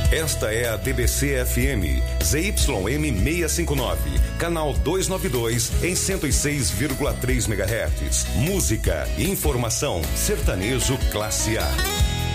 Esta é a TBC-FM, ZYM 659, canal 292, em 106,3 MHz. Música, informação, sertanejo classe A.